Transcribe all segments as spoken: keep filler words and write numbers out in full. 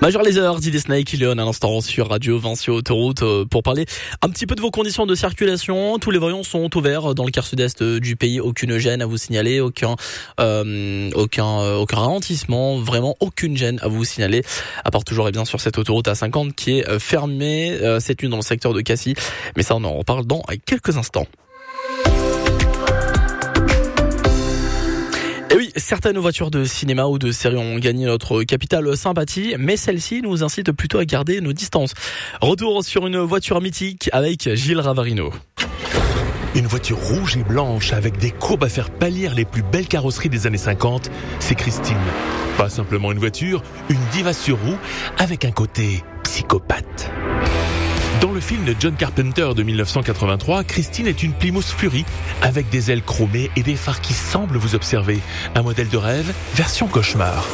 Major Lazer, D J Snake, il est à l'instant sur Radio Vinci Autoroute pour parler un petit peu de vos conditions de circulation. Tous les voyants sont ouverts dans le quart sud-est du pays. Aucune gêne à vous signaler, aucun, euh, aucun, euh, aucun ralentissement, vraiment aucune gêne à vous signaler. À part toujours et bien sur cette autoroute A cinquante qui est fermée euh, cette nuit dans le secteur de Cassis. Mais ça, on en reparle dans quelques instants. Et oui, certaines voitures de cinéma ou de série ont gagné notre capitale sympathie, mais celle-ci nous incite plutôt à garder nos distances. Retour sur une voiture mythique avec Gilles Ravarino. Une voiture rouge et blanche avec des courbes à faire pâlir les plus belles carrosseries des années cinquante, c'est Christine. Pas simplement une voiture, une diva sur roue avec un côté psychopathe. Dans le film de John Carpenter de dix-neuf cent quatre-vingt-trois, Christine est une Plymouth Fury avec des ailes chromées et des phares qui semblent vous observer. Un modèle de rêve, version cauchemar.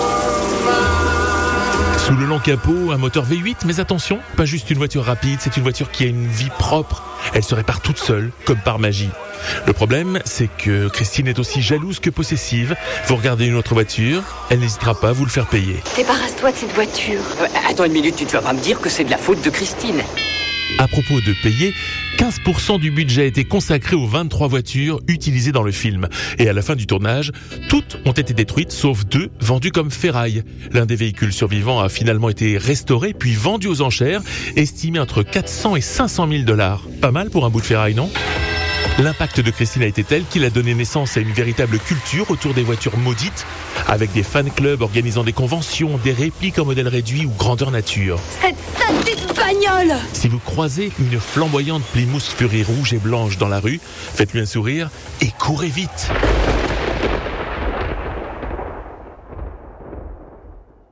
Sous le long capot, un moteur V huit, mais attention, pas juste une voiture rapide, c'est une voiture qui a une vie propre. Elle se répare toute seule, comme par magie. Le problème, c'est que Christine est aussi jalouse que possessive. Vous regardez une autre voiture, elle n'hésitera pas à vous le faire payer. Débarrasse-toi de cette voiture. Euh, attends une minute, tu ne vas pas me dire que c'est de la faute de Christine. À propos de payer, quinze pour cent du budget a été consacré aux vingt-trois voitures utilisées dans le film. Et à la fin du tournage, toutes ont été détruites, sauf deux vendues comme ferraille. L'un des véhicules survivants a finalement été restauré, puis vendu aux enchères, estimé entre quatre cents et cinq cent mille dollars. Pas mal pour un bout de ferraille, non ? L'impact de Christine a été tel qu'il a donné naissance à une véritable culture autour des voitures maudites, avec des fan clubs organisant des conventions, des répliques en modèle réduit ou grandeur nature. Cette petite bagnole! Si vous croisez une flamboyante Plymouth Fury rouge et blanche dans la rue, faites-lui un sourire et courez vite.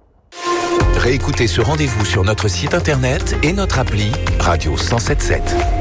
Réécoutez ce rendez-vous sur notre site internet et notre appli Radio cent sept sept.